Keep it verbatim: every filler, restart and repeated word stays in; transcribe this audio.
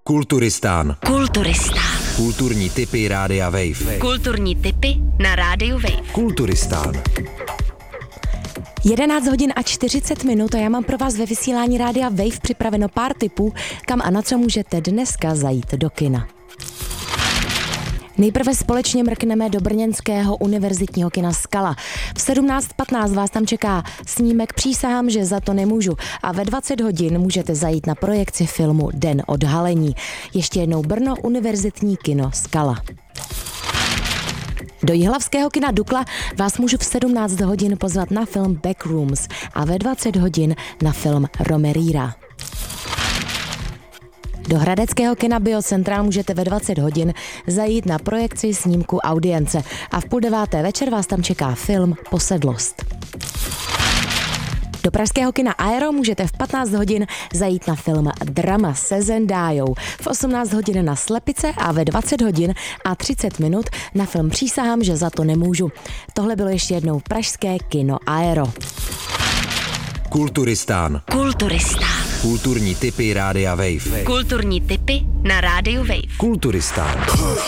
Kulturistán. Kulturistán. Kulturní tipy Rádia Wave. Kulturní tipy na Rádiu Wave. Kulturistán. jedenáct hodin a čtyřicet minut a já mám pro vás ve vysílání Rádia Wave připraveno pár tipů, kam a na co můžete dneska zajít do kina. Nejprve společně mrkneme do brněnského univerzitního kina Skala. V sedmnáct patnáct vás tam čeká snímek Přísahám, že za to nemůžu a ve dvacet hodin můžete zajít na projekci filmu Den odhalení. Ještě jednou Brno, univerzitní kino Skala. Do jihlavského kina Dukla vás můžu v sedmnáct hodin pozvat na film Backrooms a ve dvacet hodin na film Romeríra. Do hradeckého kina Biocentral můžete ve dvacet hodin zajít na projekci snímku Audience a v půl deváté večer vás tam čeká film Posedlost. Do pražského kina Aero můžete v patnáct hodin zajít na film Drama se Zendájou, v osmnáct hodin na Slepice a ve dvacet hodin a třicet minut na film Přísahám, že za to nemůžu. Tohle bylo ještě jednou pražské kino Aero. Kulturistán. Kulturistán. Kulturní tipy Rádia Wave. Kulturní tipy na Rádiu Wave. Kulturistán.